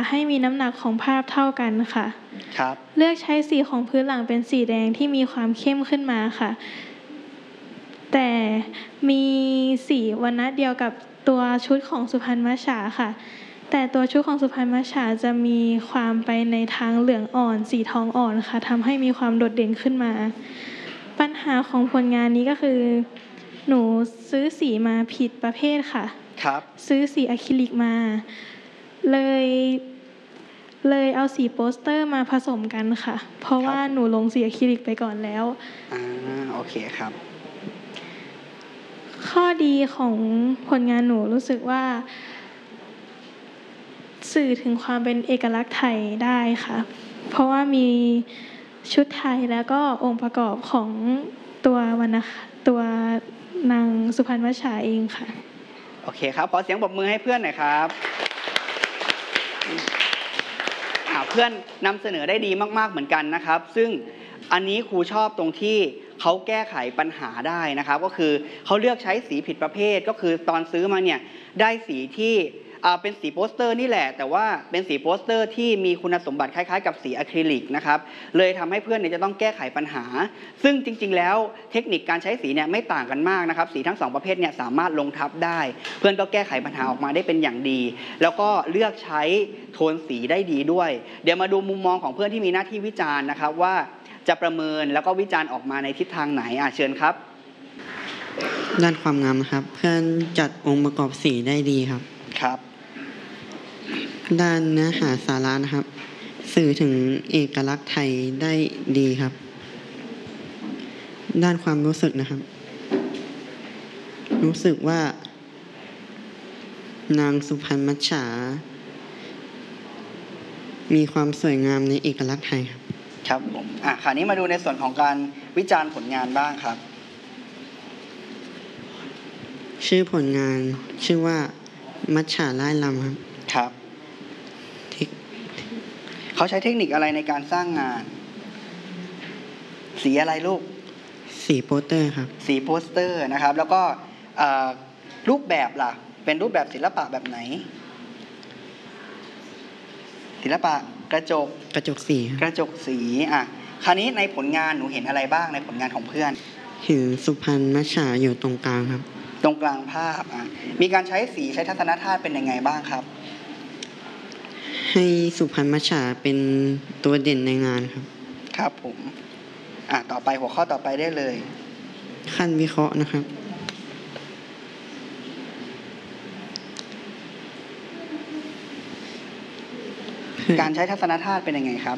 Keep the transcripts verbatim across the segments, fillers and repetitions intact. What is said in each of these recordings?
ให้มีน้ำหนักของภาพเท่ากันค่ะครับเลือกใช้สีของพื้นหลังเป็นสีแดงที่มีความเข้มขึ้นมาค่ะแต่มีสีวรรณะเดียวกับตัวชุดของสุพรรณมัจฉาค่ะแต่ตัวชุดของสุพรรณมัจฉาจะมีความไปในทางเหลืองอ่อนสีทองอ่อนค่ะทำให้มีความโดดเด่นขึ้นมาปัญหาของผลงานนี้ก็คือหนูซื้อสีมาผิดประเภทค่ะครับซื้อสีอะคริลิกมาเลยเลยเอาสีโปสเตอร์มาผสมกันค่ะเพราะว่าหนูลงสีอะคริลิกไปก่อนแล้วอ่าโอเคครับข้อดีของผลงานหนูรู้สึกว่าสื่อถึงความเป็นเอกลักษณ์ไทยได้ค่ะเพราะว่ามีชุดไทยแล้วก็องค์ประกอบของตัววรรณตัวนางสุพรรณมัจฉาเองค่ะโอเคครับขอเสียงปรบมือให้เพื่อนหน่อยครับเพื่อนนำเสนอได้ดีมากๆเหมือนกันนะครับซึ่งอันนี้ครูชอบตรงที่เขาแก้ไขปัญหาได้นะครับก็คือเขาเลือกใช้สีผิดประเภทก็คือตอนซื้อมาเนี่ยได้สีที่เป็นสีโปสเตอร์นี่แหละแต่ว่าเป็นสีโปสเตอร์ที่มีคุณสมบัติคล้ายๆกับสีอะคริลิกนะครับเลยทำให้เพื่อนเนี่ยจะต้องแก้ไขปัญหาซึ่งจริงๆแล้วเทคนิคการใช้สีเนี่ยไม่ต่างกันมากนะครับสีทั้งสองประเภทเนี่ยสามารถลงทับได้เพื่อนก็แก้ไขปัญหาออกมาได้เป็นอย่างดีแล้วก็เลือกใช้โทนสีได้ดีด้วยเดี๋ยวมาดูมุมมองของเพื่อนที่มีหน้าที่วิจารณ์นะครับว่าจะประเมินแล้วก็วิจารณ์ออกมาในทิศทางไหนอ่ะเชิญครับด้านความงามครับเพื่อนจัดองค์ประกอบสีได้ดีครับครับด้านเนื้อหาสาระนะครับสื่อถึงเอกลักษณ์ไทยได้ดีครับด้านความรู้สึกนะครับรู้สึกว่านางสุพรรณมัจฉามีความสวยงามในเอกลักษณ์ไทยครับครับผมอ่ะคราวนี้มาดูในส่วนของการวิจารณ์ผลงานบ้างครับชื่อผลงานชื่อว่ามัจฉาร่ายรำครับครับเขาใช้เทคนิคอะไรในการสร้างงานสีอะไรลูกสีโปสเตอร์ครับสีโปสเตอร์นะครับแล้วก็รูปแบบล่ะเป็นรูปแบบศิลปะแบบไหนศิลปะกระจกกระจกสีกระจกสีอ่ะคราวนี้ในผลงานหนูเห็นอะไรบ้างในผลงานของเพื่อนเห็นสุพรรณมัจฉาอยู่ตรงกลางครับตรงกลางภาพอ่ะมีการใช้สีใช้ทัศนธาตุเป็นยังไงบ้างครับให้สุพรรณมัจฉาเป็นตัวเด่นในงานครับครับผมอ่ะต่อไปหัวข้อต่อไปได้เลยขั้นวิเคราะห์นะครับการใช้ทัศนธาตุเป็นยังไงครับ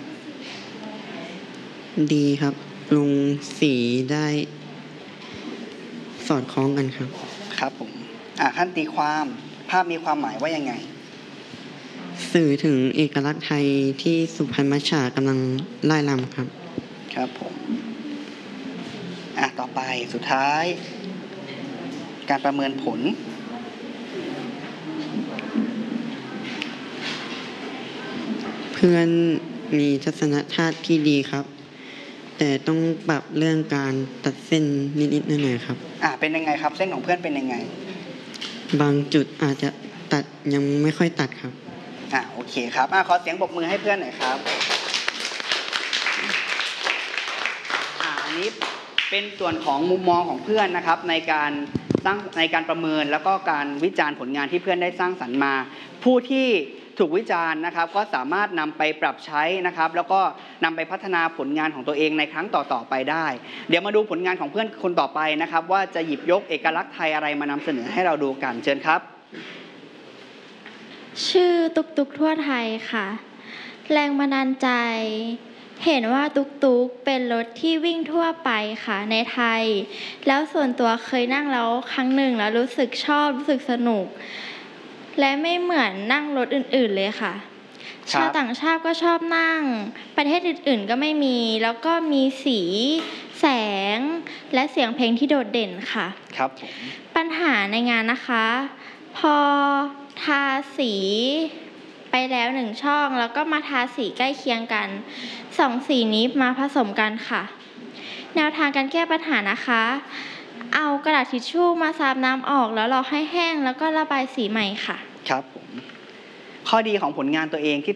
ดีครับลงสีได้สอดคล้องกันครับครับผมอ่ะขั้นตีความภาพมีความหมายว่ายังไงสื่อถึงเอกลักษณ์ไทยที่สุพรรณมัจฉากำลังไล่รำครับครับผมอ่ะต่อไปสุดท้ายการประเมินผลเพื่อนมีทัศนธาตุที่ดีครับแต่ต้องปรับเรื่องการตัดเส้นนิดๆหน่อยๆครับอ่ะเป็นยังไงครับเส้นของเพื่อนเป็นยังไงบางจุดอาจจะตัดยังไม่ค่อยตัดครับอ่ะโอเคครับอ่ะขอเสียงปรบมือให้เพื่อนหน่อยครับอ่ะอันนี้เป็นส่วนของมุมมองของเพื่อนนะครับในการสร้างในการประเมินแล้วก็การวิจารณ์ผลงานที่เพื่อนได้สร้างสรรค์มาผู้ที่ถูกวิจารณ์นะครับก็สามารถนำไปปรับใช้นะครับแล้วก็นำไปพัฒนาผลงานของตัวเองในครั้งต่อๆไปได้เดี๋ยวมาดูผลงานของเพื่อนคนต่อไปนะครับว่าจะหยิบยกเอกลักษณ์ไทยอะไรมานำเสนอให้เราดูกันเชิญครับชื่อตุกตุกทั่วไทยค่ะแรงบันดาลใจเห็นว่าตุกตุกเป็นรถที่วิ่งทั่วไปค่ะในไทยแล้วส่วนตัวเคยนั่งแล้วครั้งหนึ่งแล้วรู้สึกชอบรู้สึกสนุกและไม่เหมือนนั่งรถอื่นๆเลยค่ะชาวต่างชาติก็ชอบนั่งประเทศอื่นๆก็ไม่มีแล้วก็มีสีแสงและเสียงเพลงที่โดดเด่นค่ะครับปัญหาในงานนะคะพอทาสีไปแล้วหนึ่งช่องแล้วก็มาทาสีใกล้เคียงกันสองสีนี้มาผสมกันค่ะแนวทางการแก้ปัญหานะคะเอากระดาษทิชชู่มาซับน้ำออกแล้วรอให้แห้งแล้วก็ระบายสีใหม่ค่ะครับผมข้อดีของผลงานตัวเองที่